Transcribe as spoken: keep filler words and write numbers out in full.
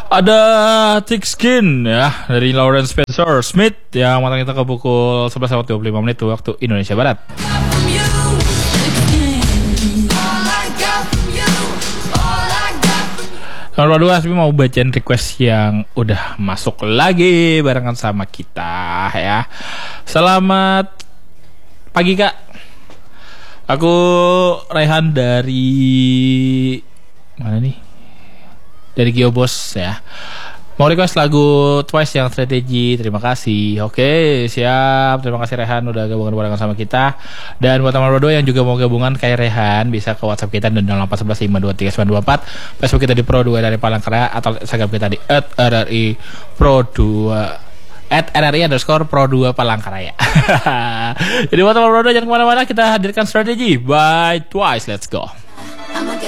Ada Thick Skin ya dari Lawrence Spencer Smith yang matang kita ke pukul sebelas lewat dua puluh lima menit waktu Indonesia Barat. Nomor dua, tapi mau bacain request yang udah masuk lagi barengan sama kita ya. Selamat pagi Kak. Aku Rehan dari mana nih? Dari Giobos ya. Mau request lagu Twice yang Strategi. Terima kasih. Oke, siap. Terima kasih Rehan udah gabungan barengan sama kita. Dan buat teman Pro dua yang juga mau gabungan kayak Rehan, bisa ke WhatsApp kita di nol delapan satu satu lima dua tiga sembilan dua empat. Facebook kita di Pro dua dari Palangkaraya atau Instagram kita di et r r i pro dua at r r i underscore pro dua Palangkaraya. Jadi buat teman Pro dua jangan kemana-mana, kita hadirkan Strategi by Twice. Let's go.